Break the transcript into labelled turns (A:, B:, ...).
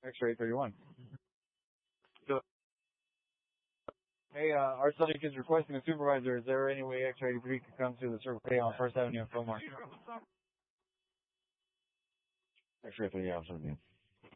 A: X-ray 31.
B: So,
A: Hey, our subject is requesting a supervisor. Is there any way X-ray 83 could come to the Circle K on First Avenue in Fillmore? X-ray 3, officer.